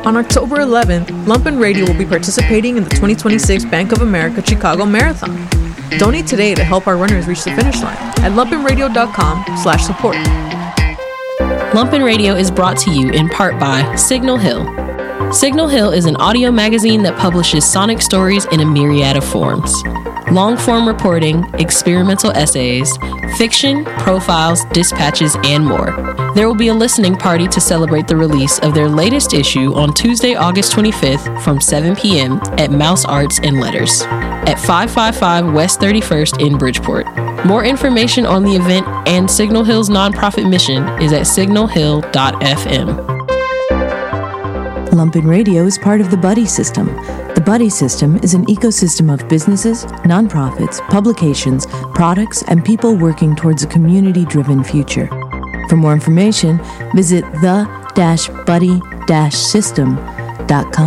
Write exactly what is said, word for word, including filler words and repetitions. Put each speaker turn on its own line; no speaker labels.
On October eleventh, Lumpen Radio will be participating in the twenty twenty-six Bank of America Chicago Marathon. Donate today to help our runners reach the finish line at lumpenradio.com slash support.
Lumpen Radio is brought to you in part by Signal Hill. Signal Hill is an audio magazine that publishes sonic stories in a myriad of forms. Long-form reporting, experimental essays, fiction, profiles, dispatches, and more. There will be a listening party to celebrate the release of their latest issue on Tuesday, August twenty-fifth from seven p.m. at Mouse Arts and Letters at five fifty-five West thirty-first in Bridgeport. More information on the event and Signal Hill's nonprofit mission is at signal hill dot f m.
Lumpen Radio is part of the Buddy System. The Buddy System is an ecosystem of businesses, nonprofits, publications, products, and people working towards a community-driven future. For more information, visit the dash buddy dash system dot com.